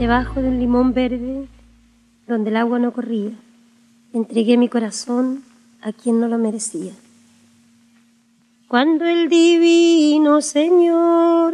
debajo de un limón verde, donde el agua no corría, entregué mi corazón a quien no lo merecía. Cuando el divino Señor